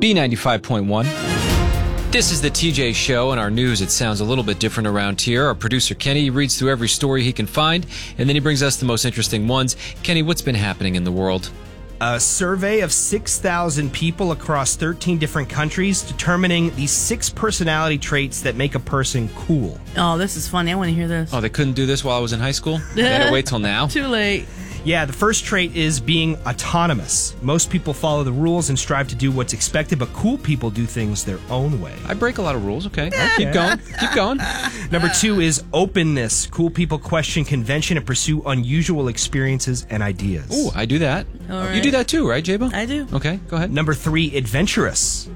B95.1. This is the TJ Show, and our news, it sounds a little bit different around here. Our producer, Kenny, reads through every story he can find, and then he brings us the most interesting ones. Kenny, what's been happening in the world? A survey of 6,000 people across 13 different countries determining the 6 personality traits that make a person cool. Oh, this is funny. I want to hear this. Oh, they couldn't do this while I was in high school? They had to wait till now? Too late. Yeah, the first trait is being autonomous. Most people follow the rules and strive to do what's expected, but cool people do things their own way. I break a lot of rules, okay. Keep going. Keep going. Number 2 is openness. Cool people question convention and pursue unusual experiences and ideas. Ooh, I do that. All right. You do that too, right, J-Bo? I do. Okay, go ahead. Number 3, adventurous.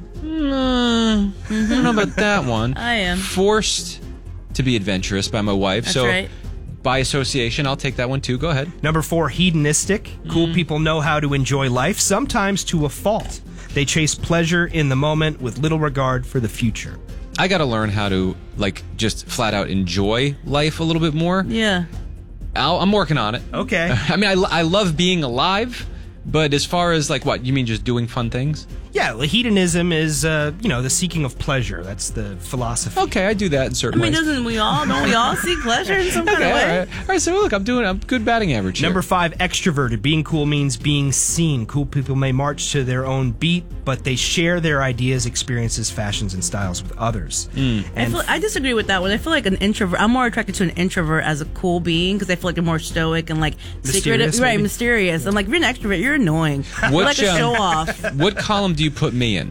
I don't know about that one. I am. Forced to be adventurous by my wife. That's so right. By association, I'll take that one too. Go ahead. Number 4, hedonistic. Cool people know how to enjoy life, sometimes to a fault. They chase pleasure in the moment with little regard for the future. I got to learn how to, just flat out enjoy life a little bit more. Yeah. I'm working on it. Okay. I mean, I love being alive, but as far as, what, you mean just doing fun things? Yeah, well, hedonism is, the seeking of pleasure. That's the philosophy. Okay, I do that in certain ways. Don't we all seek pleasure in some kind of way? All right, so look, I'm good batting average here. Number 5, extroverted. Being cool means being seen. Cool people may march to their own beat, but they share their ideas, experiences, fashions, and styles with others. I disagree with that one. I feel like an introvert. I'm more attracted to an introvert as a cool being because I feel like they're more stoic and secretive, right? Mysterious. And if you're an extrovert, you're annoying. You're like a show off. What column do you put me in?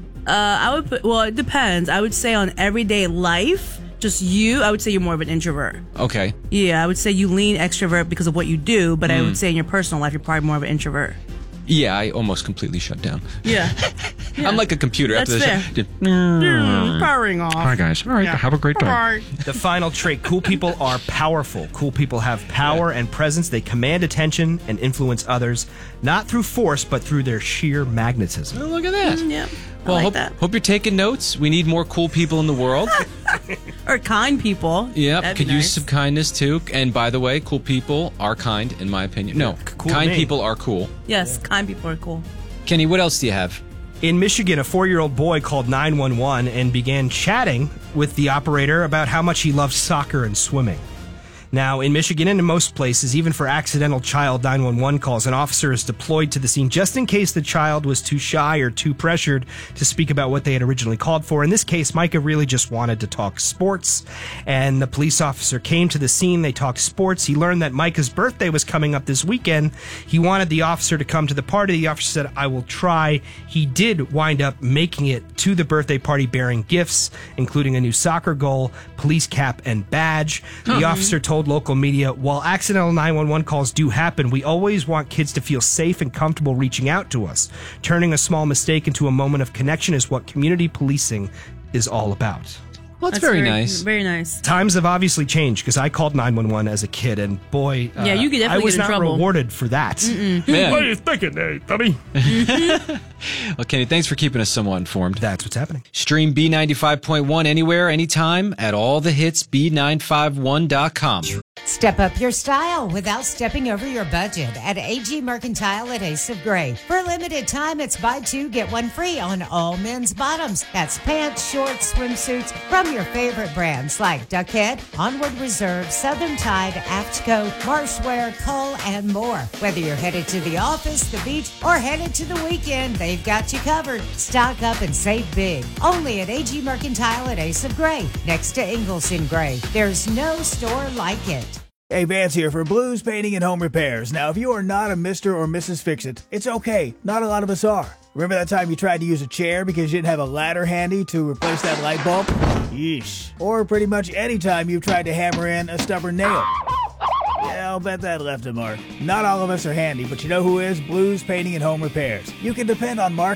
I would put. Well, it depends. I would say on everyday life, just you. I would say you're more of an introvert. Okay. Yeah, I would say you lean extrovert because of what you do, but I would say in your personal life, you're probably more of an introvert. Yeah, I almost completely shut down. Yeah. I'm like a computer. That's fair. Powering off. Hi, guys. All right, have a great day. Bye. The final trait, cool people are powerful. Cool people have power and presence. They command attention and influence others, not through force, but through their sheer magnetism. Oh, look at that. Yeah. Well, that. hope you're taking notes. We need more cool people in the world. Or kind people. Yep, could use some kindness too. And by the way, cool people are kind, in my opinion. No, cool kind name. people are cool. Yes, kind people are cool. Kenny, what else do you have? In Michigan, a 4-year-old boy called 911 and began chatting with the operator about how much he loved soccer and swimming. Now, in Michigan and in most places, even for accidental child 911 calls, an officer is deployed to the scene just in case the child was too shy or too pressured to speak about what they had originally called for. In this case, Micah really just wanted to talk sports, and the police officer came to the scene. They talked sports. He learned that Micah's birthday was coming up this weekend. He wanted the officer to come to the party. The officer said, "I will try." He did wind up making it to the birthday party bearing gifts, including a new soccer goal, police cap, and badge. The officer told local media, "While accidental 911 calls do happen, we always want kids to feel safe and comfortable reaching out to us. Turning a small mistake into a moment of connection is what community policing is all about." Well, that's very nice. Very nice. Times have obviously changed because I called 911 as a kid, and boy, Yeah, you could definitely I was get in not trouble. rewarded for that. Man. What are you thinking there, dummy? Well, Kenny, thanks for keeping us somewhat informed. That's what's happening. Stream B95.1 anywhere, anytime at all the hits B951.com. Step up your style without stepping over your budget at AG Mercantile at Ace of Gray. For a limited time, it's buy 2, get 1 free on all men's bottoms. That's pants, shorts, swimsuits from your favorite brands like Duckhead, Onward Reserve, Southern Tide, Aftco, Marshwear, Cull, and more. Whether you're headed to the office, the beach, or headed to the weekend, they've got you covered. Stock up and save big. Only at AG Mercantile at Ace of Gray, next to Ingalls in Gray. There's no store like it. Hey, Vance here for Blues Painting and Home Repairs. Now, if you are not a Mr. or Mrs. Fix-It, it's okay. Not a lot of us are. Remember that time you tried to use a chair because you didn't have a ladder handy to replace that light bulb? Yeesh. Or pretty much any time you've tried to hammer in a stubborn nail. Yeah, I'll bet that left a mark. Not all of us are handy, but you know who is? Blues Painting and Home Repairs. You can depend on Mark